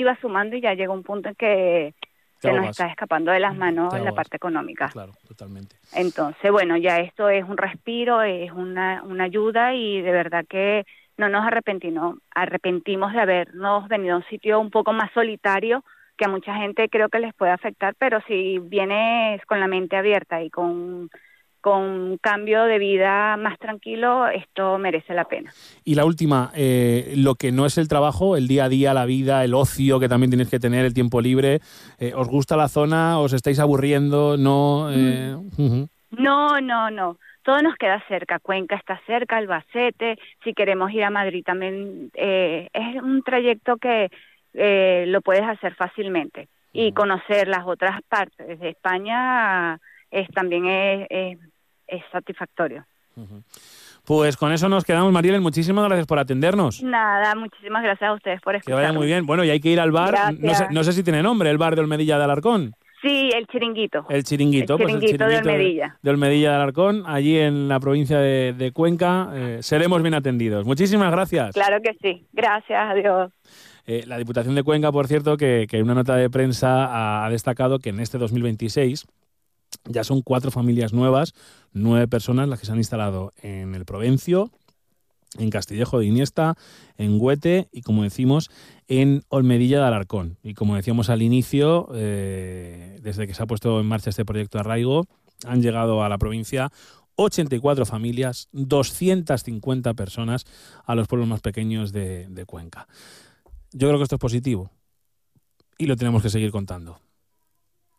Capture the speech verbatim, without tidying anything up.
iba sumando y ya llegó un punto en que Te se nos ahogas. está escapando de las manos Te en la ahogas. parte económica. Claro, totalmente. Entonces, bueno, ya esto es un respiro, es una, una ayuda y de verdad que no nos arrepentimos, arrepentimos de habernos venido a un sitio un poco más solitario, que a mucha gente creo que les puede afectar, pero si vienes con la mente abierta y con, con un cambio de vida más tranquilo, esto merece la pena. Y la última, eh, lo que no es el trabajo, el día a día, la vida, el ocio que también tenéis que tener, el tiempo libre, eh, ¿os gusta la zona? ¿Os estáis aburriendo? ¿No? Eh, Mm. uh-huh. No, no, no. Todo nos queda cerca. Cuenca está cerca, Albacete. Si queremos ir a Madrid también eh, es un trayecto que eh, lo puedes hacer fácilmente. Y Uh-huh. conocer las otras partes de España es también es, es, es satisfactorio. Uh-huh. Pues con eso nos quedamos, Marielen. Muchísimas gracias por atendernos. Nada, muchísimas gracias a ustedes por Que vaya escucharme. muy bien. Bueno, y hay que ir al bar. Gracias. No sé, no sé si tiene nombre, el bar de Olmedilla de Alarcón. Sí, el chiringuito. El chiringuito, el chiringuito, pues el chiringuito de Olmedilla. De, de Olmedilla de Alarcón, allí en la provincia de, de Cuenca. Eh, seremos bien atendidos. Muchísimas gracias. Claro que sí. Gracias, adiós. Eh, la Diputación de Cuenca, por cierto, que, que en una nota de prensa ha, ha destacado que en este dos mil veintiséis ya son cuatro familias nuevas, nueve personas las que se han instalado en el Provencio, en Castillejo de Iniesta, en Güete y, como decimos, en Olmedilla de Alarcón. Y como decíamos al inicio, eh, desde que se ha puesto en marcha este proyecto de arraigo, han llegado a la provincia ochenta y cuatro familias, doscientas cincuenta personas a los pueblos más pequeños de, de Cuenca. Yo creo que esto es positivo y lo tenemos que seguir contando.